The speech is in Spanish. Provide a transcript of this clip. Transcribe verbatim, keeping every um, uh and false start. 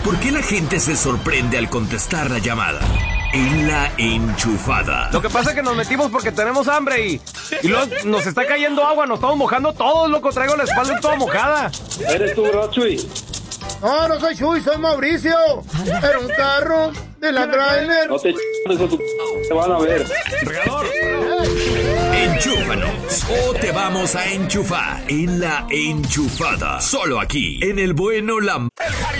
¿Por qué la gente se sorprende al contestar la llamada? En La Enchufada. Lo que pasa es que nos metimos porque tenemos hambre y, y luego nos está cayendo agua, nos estamos mojando todos, loco. Traigo la espalda toda mojada. ¿Eres tú, bro, Chuy? No, no soy Chuy, soy Mauricio. Era un carro de la trailer. No te ch... eso tu... te van a ver. ¡Regador! Enchúfanos o te vamos a enchufar en La Enchufada. Solo aquí, en el bueno, la